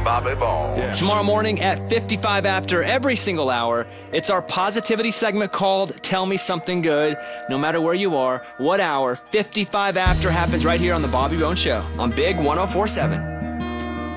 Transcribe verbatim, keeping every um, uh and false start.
Bobby Bones. Yeah. Tomorrow morning at fifty-five after every single hour, it's our positivity segment called Tell Me Something Good. No matter where you are, what hour, fifty-five after happens right here on the Bobby Bones Show on Big one oh four seven.